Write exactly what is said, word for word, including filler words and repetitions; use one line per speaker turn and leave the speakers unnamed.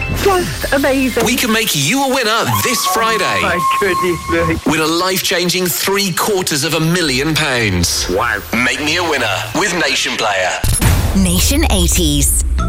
Just amazing.
We can make you a winner this Friday.
My goodness me.
Win a life-changing three quarters of a million pounds.
Wow.
Make me a winner with Nation Player.
Nation eighties.